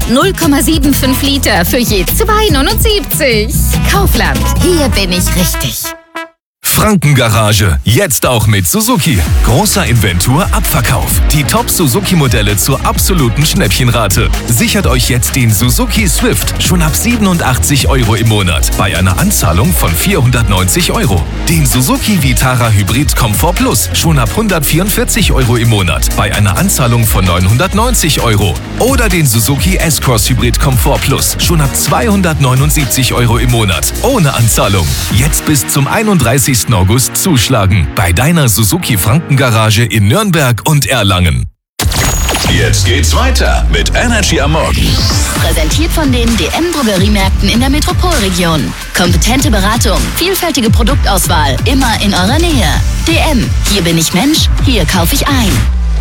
0,75 Liter für je 2,79. Kaufland, hier bin ich richtig. Frankengarage, jetzt auch mit Suzuki. Großer Inventur-Abverkauf. Die Top-Suzuki-Modelle zur absoluten Schnäppchenrate. Sichert euch jetzt den Suzuki Swift schon ab 87 € im Monat bei einer Anzahlung von 490 €. Den Suzuki Vitara Hybrid Comfort Plus schon ab 144 € im Monat bei einer Anzahlung von 990 €. Oder den Suzuki S-Cross Hybrid Comfort Plus schon ab 279 € im Monat ohne Anzahlung. Jetzt bis zum 31. August zuschlagen bei deiner Suzuki Frankengarage in Nürnberg und Erlangen. Jetzt geht's weiter mit Energy am Morgen. Präsentiert von den DM-Drogeriemärkten in der Metropolregion. Kompetente Beratung, vielfältige Produktauswahl, immer in eurer Nähe. DM, hier bin ich Mensch, hier kaufe ich ein.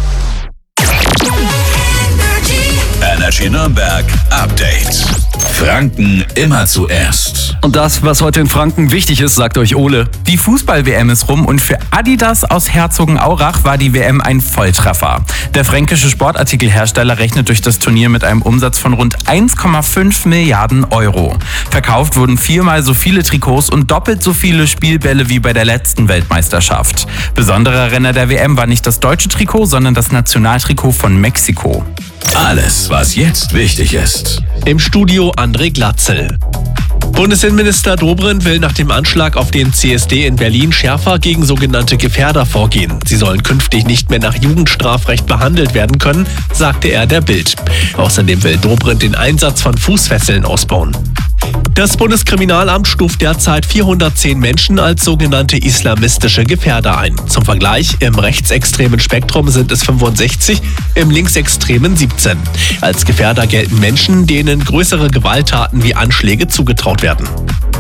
Energy Nürnberg Update. Franken immer zuerst. Und das, was heute in Franken wichtig ist, sagt euch Ole. Die Fußball-WM ist rum und für Adidas aus Herzogenaurach war die WM ein Volltreffer. Der fränkische Sportartikelhersteller rechnet durch das Turnier mit einem Umsatz von rund 1,5 Milliarden €. Verkauft wurden 4-mal so viele Trikots und doppelt so viele Spielbälle wie bei der letzten Weltmeisterschaft. Besonderer Renner der WM war nicht das deutsche Trikot, sondern das Nationaltrikot von Mexiko. Alles, was jetzt wichtig ist. Im Studio André Glatzel. Bundesinnenminister Dobrindt will nach dem Anschlag auf den CSD in Berlin schärfer gegen sogenannte Gefährder vorgehen. Sie sollen künftig nicht mehr nach Jugendstrafrecht behandelt werden können, sagte er der Bild. Außerdem will Dobrindt den Einsatz von Fußfesseln ausbauen. Das Bundeskriminalamt stuft derzeit 410 Menschen als sogenannte islamistische Gefährder ein. Zum Vergleich, im rechtsextremen Spektrum sind es 65, im linksextremen 17. Als Gefährder gelten Menschen, denen größere Gewalttaten wie Anschläge zugetraut werden.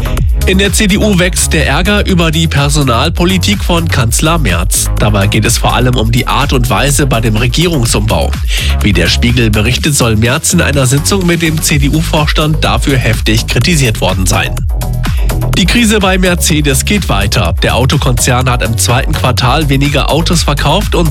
In der CDU wächst der Ärger über die Personalpolitik von Kanzler Merz. Dabei geht es vor allem um die Art und Weise bei dem Regierungsumbau. Wie der Spiegel berichtet, soll Merz in einer Sitzung mit dem CDU-Vorstand dafür heftig kritisiert worden sein. Die Krise bei Mercedes geht weiter. Der Autokonzern hat im zweiten Quartal weniger Autos verkauft und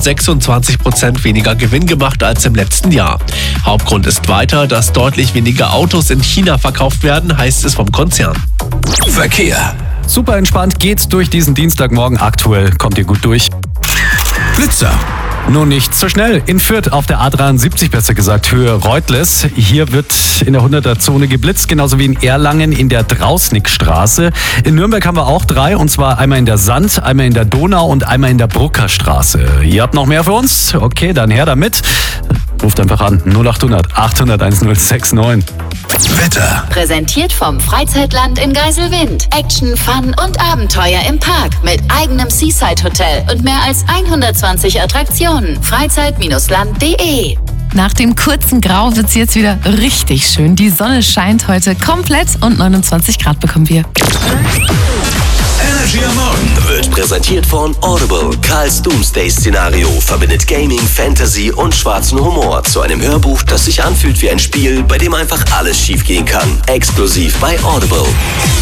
26% weniger Gewinn gemacht als im letzten Jahr. Hauptgrund ist weiter, dass deutlich weniger Autos in China verkauft werden, heißt es vom Konzern. Verkehr. Super entspannt geht's durch diesen Dienstagmorgen. Aktuell kommt ihr gut durch. Blitzer. Nur nicht zu schnell. In Fürth auf der A73, besser gesagt, Höhe Reutles. Hier wird in der 100er-Zone geblitzt, genauso wie in Erlangen in der Drausnickstraße. In Nürnberg haben wir auch 3, und zwar einmal in der Sand, einmal in der Donau und einmal in der Bruckerstraße. Ihr habt noch mehr für uns? Okay, dann her damit. Ruft einfach an 0800 800 1069. Wetter. Präsentiert vom Freizeitland in Geiselwind. Action, Fun und Abenteuer im Park mit eigenem Seaside-Hotel und mehr als 120 Attraktionen. Freizeit-land.de. Nach dem kurzen Grau wird's jetzt wieder richtig schön. Die Sonne scheint heute komplett und 29 Grad bekommen wir. Energy am Morgen Wird präsentiert von Audible. Karls Doomsday-Szenario verbindet Gaming, Fantasy und schwarzen Humor zu einem Hörbuch, das sich anfühlt wie ein Spiel, bei dem einfach alles schiefgehen kann. Exklusiv bei Audible.